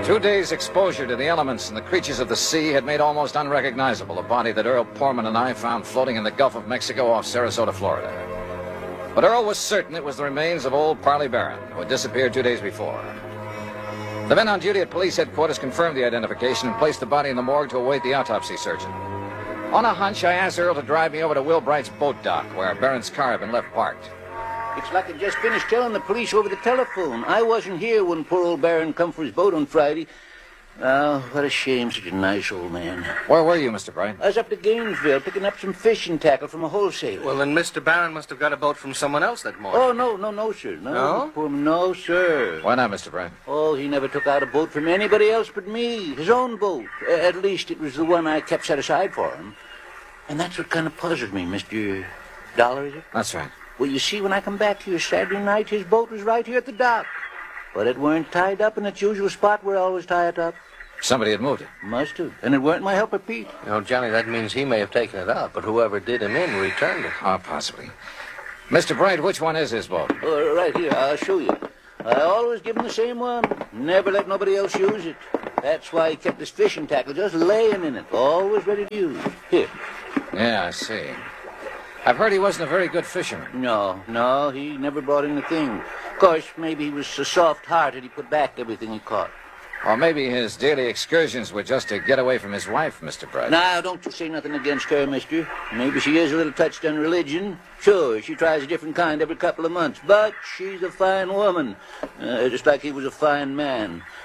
2 days' exposure to the elements and the creatures of the sea had made almost unrecognizable a body that Earl Portman and I found floating in the Gulf of Mexico off Sarasota, Florida. But Earl was certain it was the remains of old Parley Barron, who had disappeared 2 days before. The men on duty at police headquarters confirmed the identification and placed the body in the morgue to await the autopsy surgeon. On a hunch, I asked Earl to drive me over to Will Bright's boat dock, where Barron's car had been left parked. It's like I just finished telling the police over the telephone. I wasn't here when poor old Barron come for his boat on Friday. Oh, what a shame, such a nice old man. Where were you, Mr. Bright? I was up to Gainesville picking up some fishing tackle from a wholesaler. Well, then Mr. Barron must have got a boat from someone else that morning. Oh, no, sir. No? No, sir. Why not, Mr. Bright? Oh, he never took out a boat from anybody else but me. His own boat. At least it was the one I kept set aside for him. And that's what kind of puzzled me, Mr. Dollar, is it? That's right. Well, you see, when I come back here Saturday night, his boat was right here at the dock. But it weren't tied up in its usual spot where I always tie it up. Somebody had moved it. Must have. And it weren't my helper, Pete. You know, Johnny, that means he may have taken it out, but whoever did him in returned it. Oh, possibly. Mr. Bright, which one is his boat? Oh, right here. I'll show you. I always give him the same one. Never let nobody else use it. That's why he kept his fishing tackle just laying in it, always ready to use. Here. Yeah, I see. I've heard he wasn't a very good fisherman. No, he never brought in a thing. Of course, maybe he was so soft-hearted he put back everything he caught. Or maybe his daily excursions were just to get away from his wife, Mr. Bright. Now, don't you say nothing against her, mister. Maybe she is a little touched on religion. Sure, she tries a different kind every couple of months. But she's a fine woman, just like he was a fine man.